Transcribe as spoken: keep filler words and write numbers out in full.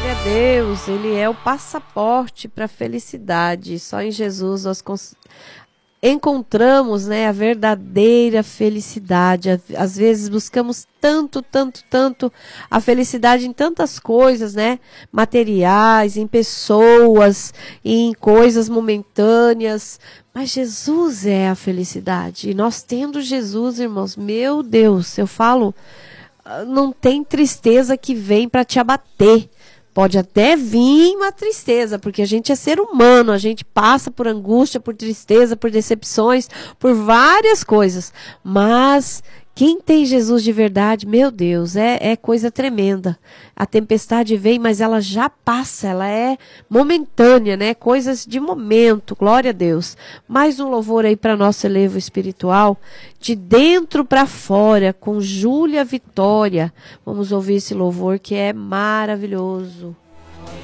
Glória a Deus, Ele é o passaporte para a felicidade. Só em Jesus nós cons- encontramos, né, a verdadeira felicidade. Às vezes buscamos tanto, tanto, tanto a felicidade em tantas coisas, né, materiais, em pessoas, em coisas momentâneas. Mas Jesus é a felicidade. E nós tendo Jesus, irmãos, meu Deus, eu falo, não tem tristeza que vem para te abater. Pode até vir uma tristeza, porque a gente é ser humano, a gente passa por angústia, por tristeza, por decepções, por várias coisas. Mas quem tem Jesus de verdade, meu Deus, é, é coisa tremenda. A tempestade vem, mas ela já passa, ela é momentânea, né? Coisas de momento, glória a Deus. Mais um louvor aí para nosso elevo espiritual, de dentro para fora, com Júlia Vitória. Vamos ouvir esse louvor que é maravilhoso.